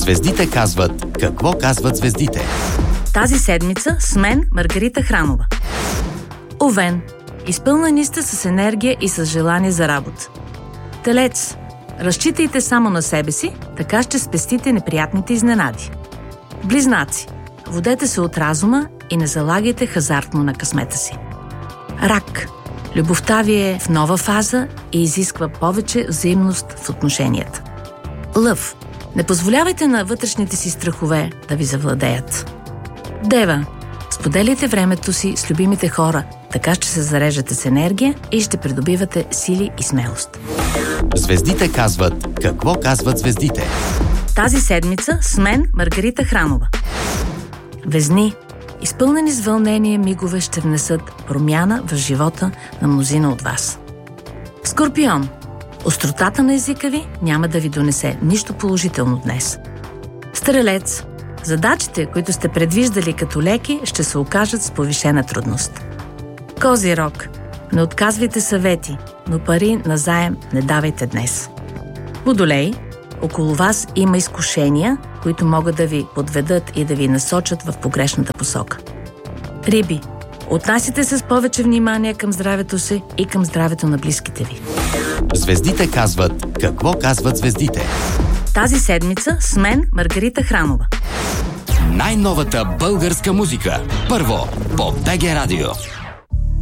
Звездите казват какво казват звездите. Тази седмица с мен Маргарита Храмова. Овен, изпълнени сте с енергия и с желание за работа. Телец, разчитайте само на себе си, така ще спестите неприятните изненади. Близнаци, водете се от разума и не залагайте хазартно на късмета си. Рак, любовта ви е в нова фаза и изисква повече взаимност в отношенията. Лъв, не позволявайте на вътрешните си страхове да ви завладеят. Дева, споделяйте времето си с любимите хора, така ще се зареждате с енергия и ще придобивате сили и смелост. Звездите казват какво казват звездите. Тази седмица с мен Маргарита Храмова. Везни, изпълнени с вълнение мигове ще внесат промяна в живота на мнозина от вас. Скорпион, остротата на езика ви няма да ви донесе нищо положително днес. Стрелец, задачите, които сте предвиждали като леки, ще се окажат с повишена трудност. Козирог, не отказвайте съвети, но пари назаем не давайте днес. Водолей, около вас има изкушения, които могат да ви подведат и да ви насочат в погрешната посока. Риби, отнасяйте се с повече внимание към здравето си и към здравето на близките ви. Звездите казват какво казват звездите. Тази седмица с мен Маргарита Храмова. Най-новата българска музика. Първо по БГ Радио.